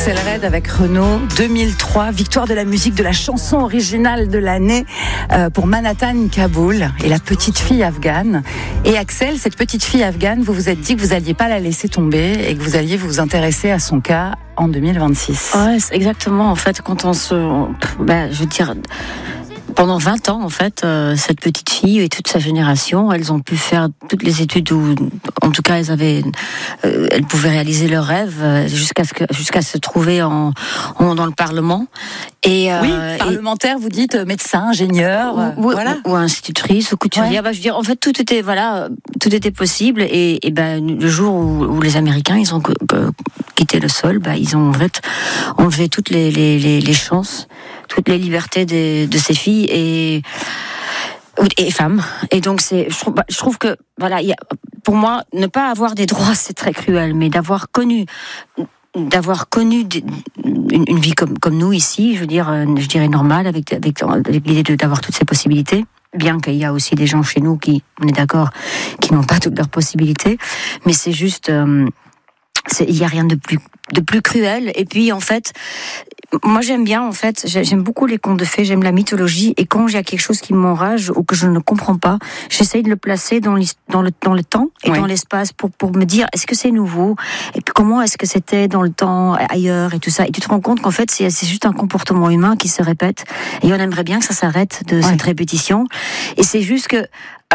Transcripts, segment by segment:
Axel Red avec Renaud, 2003, victoire de la musique de la chanson originale de l'année pour Manhattan Kaboul et la petite fille afghane. Et Axel, cette petite fille afghane, vous vous êtes dit que vous n'alliez pas la laisser tomber et que vous alliez vous intéresser à son cas en 2026. Ouais, c'est exactement. En fait, quand je veux dire, pendant 20 ans, en fait, cette petite fille et toute sa génération, elles ont pu faire toutes les études où, en tout cas, elles pouvaient réaliser leurs rêves jusqu'à se trouver dans le Parlement. Et parlementaire, vous dites médecin, ingénieur, ou institutrice, ou couturière. Ouais. Je veux dire, en fait, tout était possible. Et le jour où les Américains ils ont quitté le sol, ils ont en fait enlevé toutes les chances, toutes les libertés de ces filles et femmes. Et donc je trouve que pour moi, ne pas avoir des droits, c'est très cruel, mais d'avoir connu une vie comme nous ici, je dirais normale, avec l'idée d'avoir toutes ces possibilités. Bien qu'il y a aussi des gens chez nous on est d'accord, qui n'ont pas toutes leurs possibilités, mais c'est juste, il y a rien de plus cruel. Et puis en fait, moi j'aime beaucoup les contes de fées, j'aime la mythologie, et quand il y a quelque chose qui m'enrage ou que je ne comprends pas, j'essaye de le placer dans le temps et dans l'espace pour me dire, est-ce que c'est nouveau, et comment est-ce que c'était dans le temps ailleurs et tout ça, et tu te rends compte qu'en fait c'est juste un comportement humain qui se répète, et on aimerait bien que ça s'arrête de cette répétition. Et c'est juste que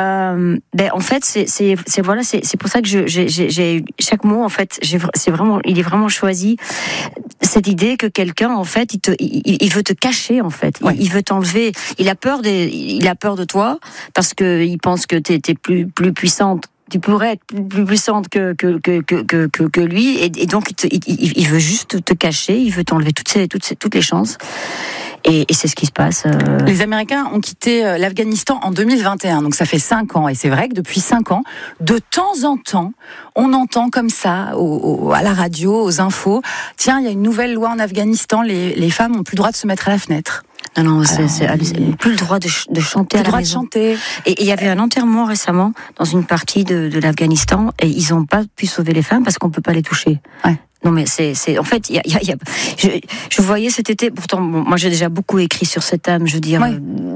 en fait c'est pour ça que j'ai chaque mot, en fait, il est vraiment choisi, cette idée que quelqu'un, en fait, il veut te cacher, en fait. Il veut t'enlever. Il a peur de toi parce que il pense que t'es plus puissante. Tu pourrais être plus puissante que lui, et donc il veut juste te cacher. Il veut t'enlever toutes les chances. Et c'est ce qui se passe. Les Américains ont quitté l'Afghanistan en 2021, donc ça fait 5 ans. Et c'est vrai que depuis 5 ans, de temps en temps, on entend comme ça, à la radio, aux infos, tiens, il y a une nouvelle loi en Afghanistan, les femmes n'ont plus le droit de se mettre à la fenêtre. Non, c'est plus le droit de chanter à la maison. Et il y avait un enterrement récemment dans une partie de l'Afghanistan, et ils n'ont pas pu sauver les femmes parce qu'on ne peut pas les toucher. Ouais. Non, mais c'est en fait, je voyais cet été, pourtant, moi j'ai déjà beaucoup écrit sur cet thème, je veux dire,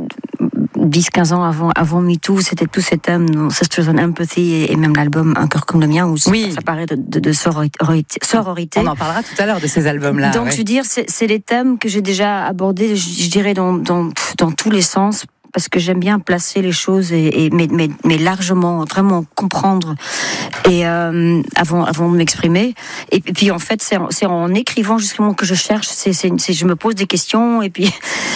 10-15 ans avant MeToo, c'était tout cet thème, Sisters on Empathy, et même l'album Un cœur comme le mien, où ça parlait de sororité. On en parlera tout à l'heure de ces albums-là. Donc, je veux dire, c'est les thèmes que j'ai déjà abordés, je dirais, dans tous les sens, parce que j'aime bien placer les choses mais largement, vraiment comprendre et avant de m'exprimer. Et puis en fait, c'est en écrivant justement que je cherche. Je me pose des questions et puis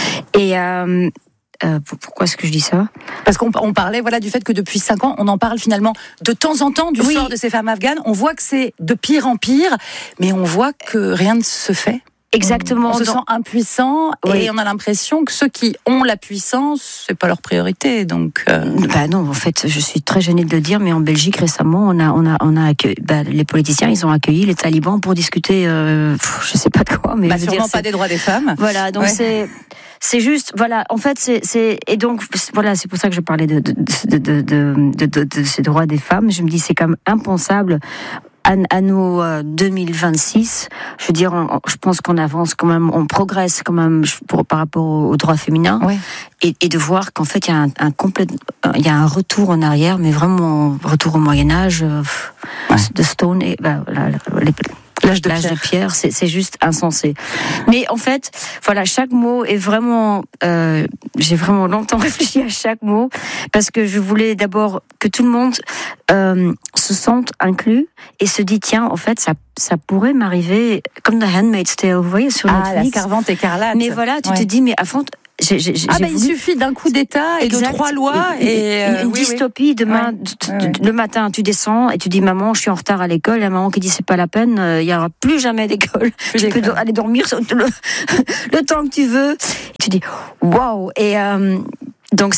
pourquoi est-ce que je dis ça ? Parce qu'on parlait du fait que depuis 5 ans, on en parle finalement de temps en temps du sort de ces femmes afghanes. On voit que c'est de pire en pire, mais on voit que rien ne se fait. Exactement. On se sent impuissant et on a l'impression que ceux qui ont la puissance, c'est pas leur priorité. Donc non, en fait, je suis très gênée de le dire, mais en Belgique récemment, on a accueilli, les politiciens, ils ont accueilli les talibans pour discuter, je sais pas de quoi, mais sûrement pas des droits des femmes. Voilà, donc c'est juste, en fait, et donc c'est pour ça que je parlais de ces droits des femmes. Je me dis, c'est quand même impensable. Anno 2026, je veux dire, je pense qu'on avance quand même, on progresse quand même par rapport aux droits féminins, et de voir qu'en fait il y a un retour en arrière, mais vraiment retour au Moyen Âge, de Stone et l'âge de pierre, c'est juste insensé. Mais en fait, chaque mot est vraiment... j'ai vraiment longtemps réfléchi à chaque mot, parce que je voulais d'abord que tout le monde se sente inclus et se dit, tiens, en fait, ça pourrait m'arriver comme The Handmaid's Tale, vous voyez, sur Netflix. La Servante écarlate. Mais tu te dis, mais à fond... il suffit d'un coup d'État et de 3 lois et une dystopie. Demain, le matin, tu descends et tu dis, maman, je suis en retard à l'école. La maman qui dit, c'est pas la peine, il y aura plus jamais d'école. Tu peux aller dormir le temps que tu veux. Tu dis, waouh. Et donc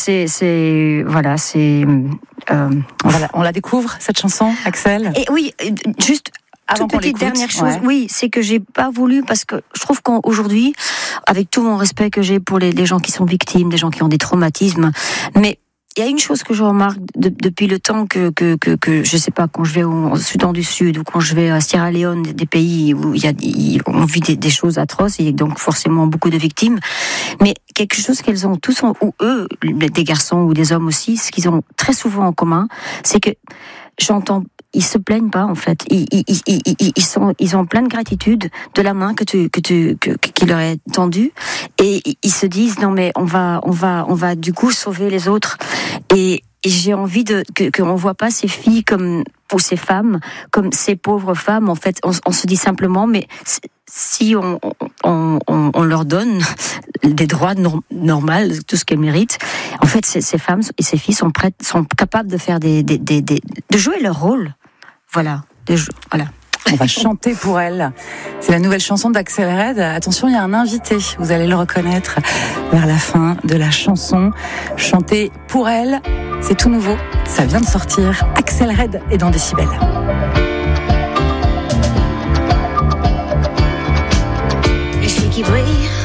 on la découvre, cette chanson, Axel. Et oui, juste. Toute petite dernière chose, c'est que j'ai pas voulu, parce que je trouve qu'aujourd'hui, avec tout mon respect que j'ai pour les gens qui sont victimes, des gens qui ont des traumatismes, mais il y a une chose que je remarque depuis le temps que je sais pas, quand je vais au Soudan du Sud ou quand je vais à Sierra Leone, des pays où on vit des choses atroces et donc forcément beaucoup de victimes, mais quelque chose qu'elles ont tous, ou eux, des garçons ou des hommes aussi, ce qu'ils ont très souvent en commun, c'est que ils se plaignent pas en fait. Ils ont plein de gratitude de la main qui leur est tendue et ils se disent non mais on va du coup sauver les autres et j'ai envie qu'on voit pas ces filles ou ces femmes comme ces pauvres femmes. En fait, on se dit simplement mais si on leur donne des droits normaux, tout ce qu'elles méritent, en fait ces femmes et ces filles sont capables de faire de jouer leur rôle. Voilà. On va chanter pour elle. C'est la nouvelle chanson d'Axel Red. Attention, il y a un invité. Vous allez le reconnaître vers la fin de la chanson. Chanter pour elle, c'est tout nouveau. Ça vient de sortir. Axel Red est dans Décibel. Les filles qui brillent